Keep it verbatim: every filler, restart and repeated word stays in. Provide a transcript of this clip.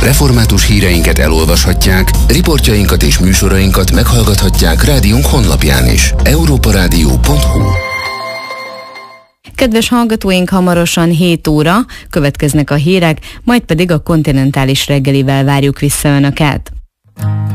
Református híreinket elolvashatják, riportjainkat és műsorainkat meghallgathatják rádiónk honlapján is. európarádió pont hu. Kedves hallgatóink, hamarosan hét óra, következnek a hírek, majd pedig a kontinentális reggelivel várjuk vissza Önöket.